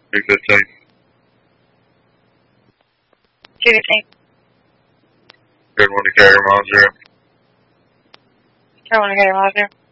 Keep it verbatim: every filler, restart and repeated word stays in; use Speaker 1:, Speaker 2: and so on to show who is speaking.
Speaker 1: two fifteen.
Speaker 2: two fifteen.
Speaker 1: Good one to carry, miles zero.
Speaker 2: Carolina Carrier, miles zero.